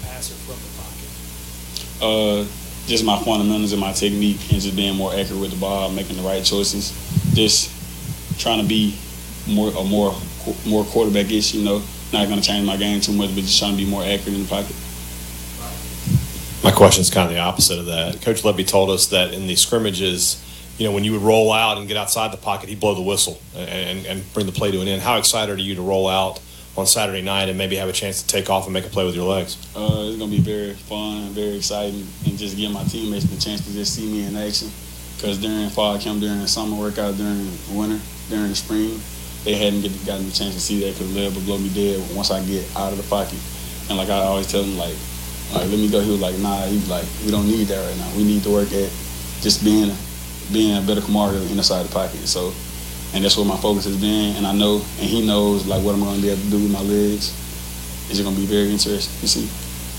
passer from the pocket? Just my fundamentals and my technique, and just being more accurate with the ball, making the right choices. Just trying to be more quarterback-ish. Not going to change my game too much, but just trying to be more accurate in the pocket. My question's kind of the opposite of that. Coach Lebby told us that in the scrimmages, when you would roll out and get outside the pocket, he'd blow the whistle and bring the play to an end. How excited are you to roll out on Saturday night and maybe have a chance to take off and make a play with your legs? It's going to be very fun, very exciting, and just give my teammates the chance to just see me in action. Because during fall camp, during the summer workout, during the winter, during the spring, they hadn't gotten the chance to see that because Leb would blow me dead once I get out of the pocket. And I always tell them, let me go. He was like, nah, we don't need that right now. We need to work at just being a better Kamario inside the pocket. So, and that's what my focus has been. And I know, and he knows, what I'm going to be able to do with my legs. It's going to be very interesting to see.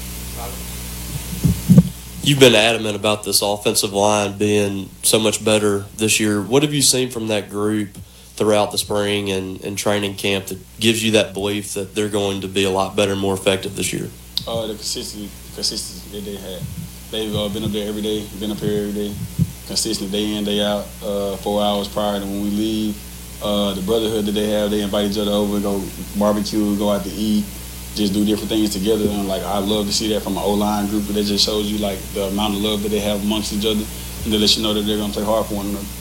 You've been adamant about this offensive line being so much better this year. What have you seen from that group throughout the spring and training camp that gives you that belief that they're going to be a lot better and more effective this year? The consistency that they had. They've been up there every day, been up here every day, consistent day in, day out, 4 hours prior to when we leave. The brotherhood that they have, they invite each other over, go barbecue, go out to eat, just do different things together. And I love to see that from an O-line group, but that just shows you the amount of love that they have amongst each other, and to let you know that they're going to play hard for one another.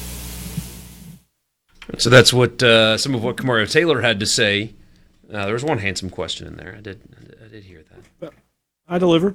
So that's what some of what Kamario Taylor had to say. There was one handsome question in there. I did hear that. I delivered.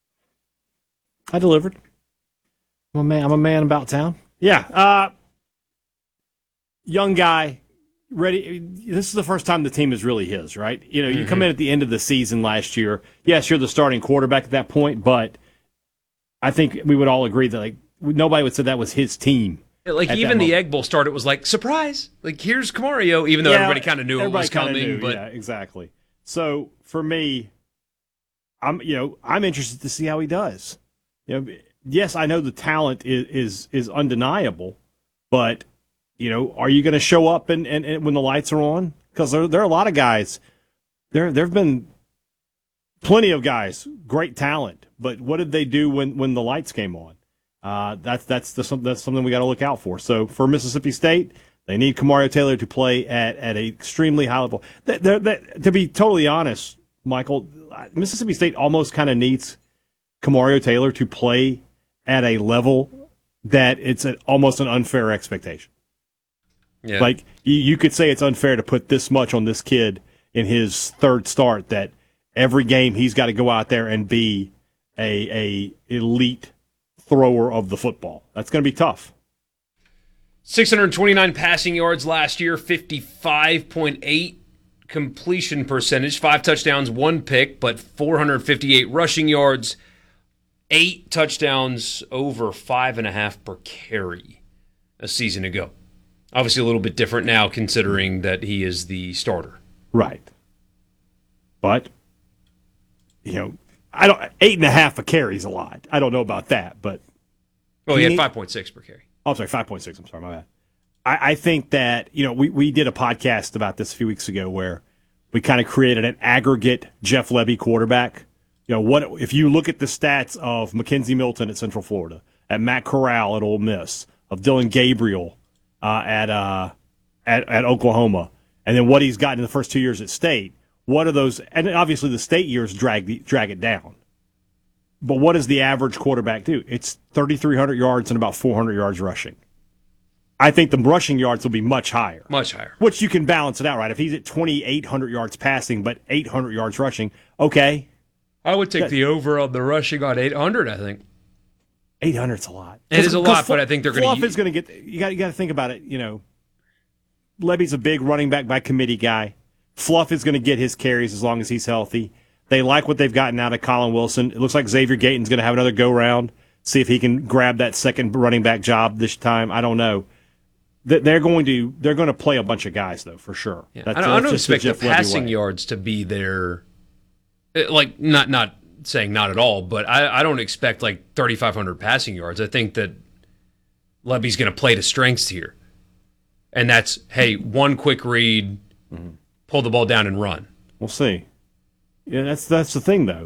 I'm a man about town. Yeah. Young guy, ready. This is the first time the team is really his, right? You come in at the end of the season last year. Yes, you're the starting quarterback at that point, but I think we would all agree that nobody would say that was his team. Even the Egg Bowl start, it was surprise. Here's Kamario, even though everybody kind of knew it was coming. But yeah, exactly. So for me, I'm interested to see how he does. Yes, I know the talent is undeniable, but are you going to show up and when the lights are on? Because there are a lot of guys. There've been plenty of guys, great talent, but what did they do when the lights came on? That's something we got to look out for. So for Mississippi State, they need Kamario Taylor to play at an extremely high level. To be totally honest, Michael, Mississippi State almost kind of needs Kamario Taylor to play at a level that it's almost an unfair expectation. Yeah. You could say it's unfair to put this much on this kid in his third start, that every game he's got to go out there and be a elite thrower of the football. That's going to be tough. 629 passing yards last year, 55.8 completion percentage, 5 touchdowns, 1 pick, but 458 rushing yards, 8 touchdowns, over 5.5 per carry a season ago. Obviously a little bit different now considering that he is the starter. Right. But, 8.5 a carry is a lot. I don't know about that, but. Well, he had 5.6 per carry. Oh, I'm sorry, 5.6. I'm sorry, my bad. I think that, we did a podcast about this a few weeks ago where we kind of created an aggregate Jeff Lebby quarterback. What if you look at the stats of Mackenzie Milton at Central Florida, at Matt Corral at Ole Miss, of Dylan Gabriel at Oklahoma, and then what he's gotten in the first 2 years at State. What are those? And obviously the State years drag it down. But what does the average quarterback do? It's 3,300 yards and about 400 yards rushing. I think the rushing yards will be much higher. Much higher. Which you can balance it out, right? If he's at 2,800 yards passing but 800 yards rushing, okay. I would take the over on the rushing on 800, I think. 800's a lot. It is a lot, but I think they're going to... Fluff is going to get... You got to think about it, Lebby's a big running back by committee guy. Fluff is going to get his carries as long as he's healthy. They like what they've gotten out of Colin Wilson. It looks like Xavier Gayton's going to have another go-round, see if he can grab that second running back job this time. I don't know. They're going to play a bunch of guys, though, for sure. Yeah. I don't expect the passing yards to be there. Not saying not at all, but I don't expect 3,500 passing yards. I think that Lebby's going to play to strengths here. And that's, hey, one quick read, pull the ball down and run. We'll see. Yeah, that's the thing, though.